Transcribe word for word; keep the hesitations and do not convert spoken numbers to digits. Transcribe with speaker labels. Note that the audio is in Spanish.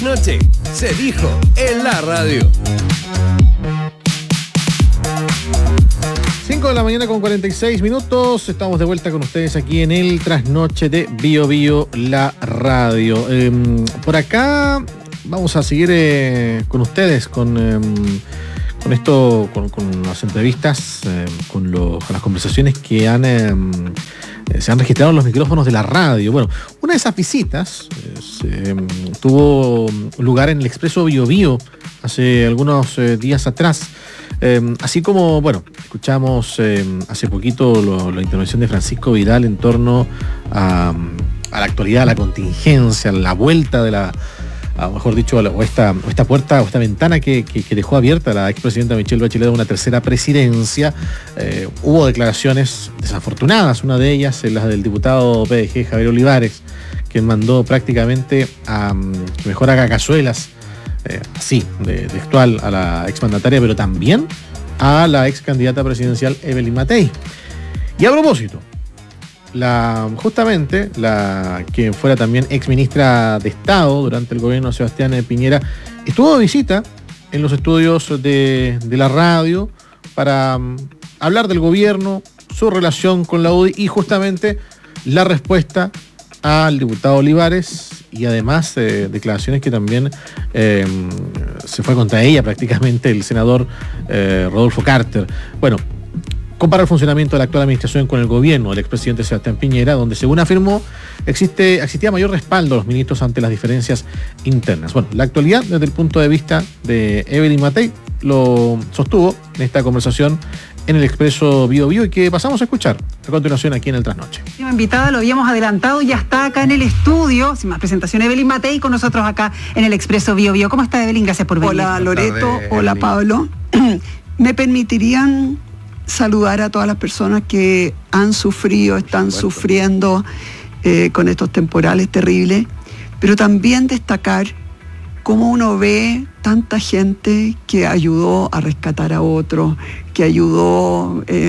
Speaker 1: Noche se dijo en la radio.
Speaker 2: cinco de la mañana con cuarenta y seis minutos. Estamos de vuelta con ustedes aquí en el Trasnoche de Bio Bio, la radio. Eh, por acá vamos a seguir eh, con ustedes, con, eh, con esto, con, con las entrevistas, eh, con, los, con las conversaciones que han... Eh, se han registrado en los micrófonos de la radio. Bueno, una de esas visitas eh, se, tuvo lugar en el Expreso Bio Bio hace algunos eh, días atrás. Eh, así como, bueno, escuchamos eh, hace poquito lo, la intervención de Francisco Vidal en torno a, a la actualidad, a la contingencia, a la vuelta de la, a, mejor dicho, a la, o, esta, o esta puerta o esta ventana que, que, que dejó abierta la expresidenta Michelle Bachelet de una tercera presidencia. Eh, hubo declaraciones desafortunadas, una de ellas es la del diputado P D G Javier Olivares, quien mandó prácticamente a que mejor haga cazuelas, eh, así, de, textual, a la exmandataria, pero también a la ex candidata presidencial Evelyn Matei. Y a propósito, la, justamente la que fuera también ex ministra de Estado durante el gobierno de Sebastián Piñera estuvo de visita en los estudios de, de la radio para um, hablar del gobierno, su relación con la U D I y justamente la respuesta al diputado Olivares y además eh, declaraciones que también eh, se fue contra ella prácticamente el senador eh, Rodolfo Carter. Bueno, compara el funcionamiento de la actual administración con el gobierno del expresidente Sebastián Piñera, donde según afirmó existe, existía mayor respaldo a los ministros ante las diferencias internas. Bueno, la actualidad desde el punto de vista de Evelyn Matei lo sostuvo en esta conversación en el Expreso Bio Bio y que pasamos a escuchar a continuación aquí en el Trasnoche.
Speaker 3: La invitada lo habíamos adelantado, ya está acá en el estudio, sin más presentación, Evelyn Matei con nosotros acá en el Expreso Bio Bio. ¿Cómo está, Evelyn? Gracias por venir.
Speaker 4: Hola, Loreto. Hola, Pablo. ¿Me permitirían saludar a todas las personas que han sufrido, están sufriendo eh, con estos temporales terribles, pero también destacar cómo uno ve tanta gente que ayudó a rescatar a otros, que ayudó... Eh,